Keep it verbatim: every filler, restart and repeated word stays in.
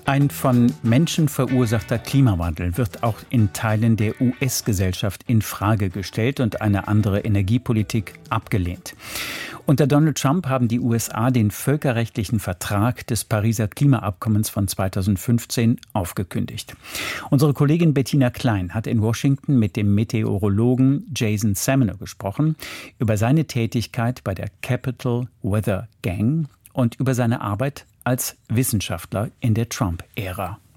Ein von Menschen verursachter Klimawandel wird auch in Teilen der U S-Gesellschaft in Frage gestellt und eine andere Energiepolitik abgelehnt. Unter Donald Trump haben die U S A den völkerrechtlichen Vertrag des Pariser Klimaabkommens von zweitausendfünfzehn aufgekündigt. Unsere Kollegin Bettina Klein hat in Washington mit dem Meteorologen Jason Semino gesprochen über seine Tätigkeit bei der Capital Weather Gang und über seine Arbeit als Wissenschaftler in der Trump-Ära.